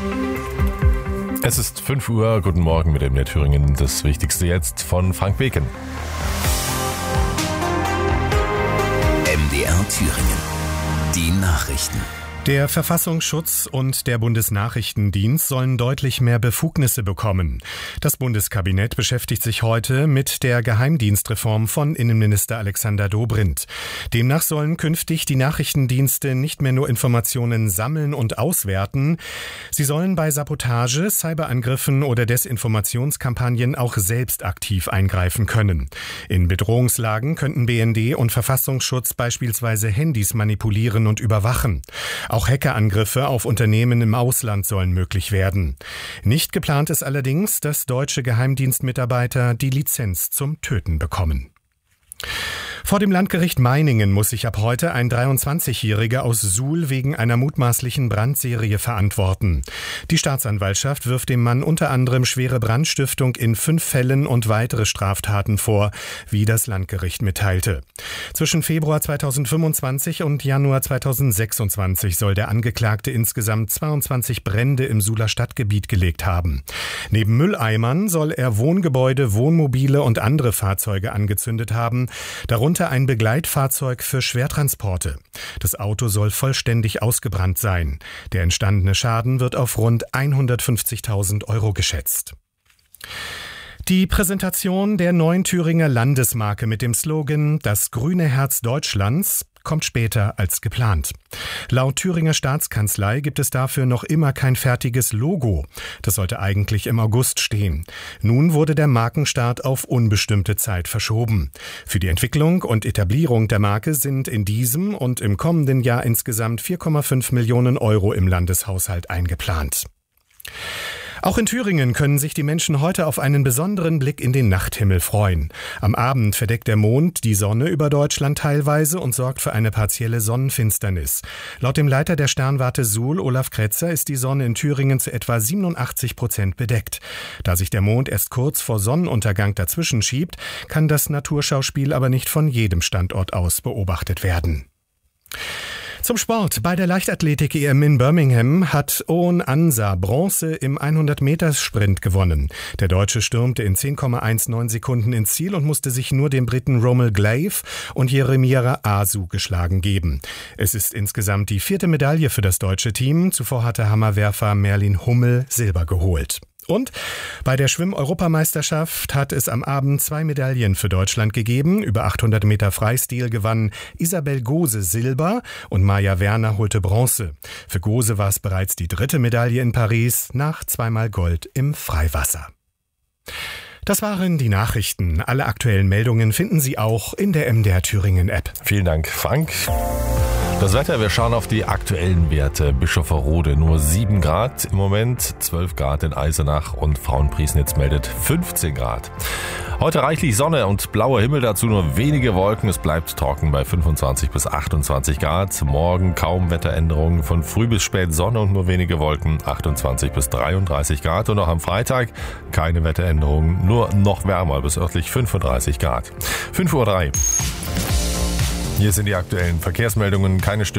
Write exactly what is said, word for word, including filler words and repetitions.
Es ist fünf Uhr, guten Morgen mit dem M D R Thüringen. Das Wichtigste jetzt von Frank Beken. M D R Thüringen. Die Nachrichten. Der Verfassungsschutz und der Bundesnachrichtendienst sollen deutlich mehr Befugnisse bekommen. Das Bundeskabinett beschäftigt sich heute mit der Geheimdienstreform von Innenminister Alexander Dobrindt. Demnach sollen künftig die Nachrichtendienste nicht mehr nur Informationen sammeln und auswerten. Sie sollen bei Sabotage, Cyberangriffen oder Desinformationskampagnen auch selbst aktiv eingreifen können. In Bedrohungslagen könnten B N D und Verfassungsschutz beispielsweise Handys manipulieren und überwachen. Auch Hackerangriffe auf Unternehmen im Ausland sollen möglich werden. Nicht geplant ist allerdings, dass deutsche Geheimdienstmitarbeiter die Lizenz zum Töten bekommen. Vor dem Landgericht Meiningen muss sich ab heute ein dreiundzwanzigjähriger aus Suhl wegen einer mutmaßlichen Brandserie verantworten. Die Staatsanwaltschaft wirft dem Mann unter anderem schwere Brandstiftung in fünf Fällen und weitere Straftaten vor, wie das Landgericht mitteilte. Zwischen Februar zweitausendfünfundzwanzig und Januar zweitausendsechsundzwanzig soll der Angeklagte insgesamt zweiundzwanzig Brände im Suhler Stadtgebiet gelegt haben. Neben Mülleimern soll er Wohngebäude, Wohnmobile und andere Fahrzeuge angezündet haben, darunter ein Begleitfahrzeug für Schwertransporte. Das Auto soll vollständig ausgebrannt sein. Der entstandene Schaden wird auf rund hundertfünfzigtausend Euro geschätzt. Die Präsentation der neuen Thüringer Landesmarke mit dem Slogan »Das grüne Herz Deutschlands« kommt später als geplant. Laut Thüringer Staatskanzlei gibt es dafür noch immer kein fertiges Logo. Das sollte eigentlich im August stehen. Nun wurde der Markenstart auf unbestimmte Zeit verschoben. Für die Entwicklung und Etablierung der Marke sind in diesem und im kommenden Jahr insgesamt vier Komma fünf Millionen Euro im Landeshaushalt eingeplant. Auch in Thüringen können sich die Menschen heute auf einen besonderen Blick in den Nachthimmel freuen. Am Abend verdeckt der Mond die Sonne über Deutschland teilweise und sorgt für eine partielle Sonnenfinsternis. Laut dem Leiter der Sternwarte Suhl, Olaf Kretzer, ist die Sonne in Thüringen zu etwa siebenundachtzig Prozent bedeckt. Da sich der Mond erst kurz vor Sonnenuntergang dazwischen schiebt, kann das Naturschauspiel aber nicht von jedem Standort aus beobachtet werden. Zum Sport. Bei der Leichtathletik-E M in Birmingham hat Owen Ansah Bronze im hundert-Meter-Sprint gewonnen. Der Deutsche stürmte in zehn Komma neunzehn Sekunden ins Ziel und musste sich nur den Briten Rommel Glaive und Jeremira Asu geschlagen geben. Es ist insgesamt die vierte Medaille für das deutsche Team. Zuvor hatte Hammerwerfer Merlin Hummel Silber geholt. Und bei der Schwimm-Europameisterschaft hat es am Abend zwei Medaillen für Deutschland gegeben. Über achthundert Meter Freistil gewann Isabel Gose Silber und Maja Werner holte Bronze. Für Gose war es bereits die dritte Medaille in Paris nach zweimal Gold im Freiwasser. Das waren die Nachrichten. Alle aktuellen Meldungen finden Sie auch in der M D R Thüringen App. Vielen Dank, Frank. Das Wetter, wir schauen auf die aktuellen Werte. Bischofferode nur sieben Grad im Moment, zwölf Grad in Eisenach und Frauenpriesnitz meldet fünfzehn Grad. Heute reichlich Sonne und blauer Himmel, dazu nur wenige Wolken. Es bleibt trocken bei fünfundzwanzig bis achtundzwanzig Grad. Morgen kaum Wetteränderungen, von früh bis spät Sonne und nur wenige Wolken, achtundzwanzig bis dreiunddreißig Grad. Und auch am Freitag keine Wetteränderungen, nur noch wärmer bis örtlich fünfunddreißig Grad. fünf Uhr drei. Hier sind die aktuellen Verkehrsmeldungen, keine Störungen.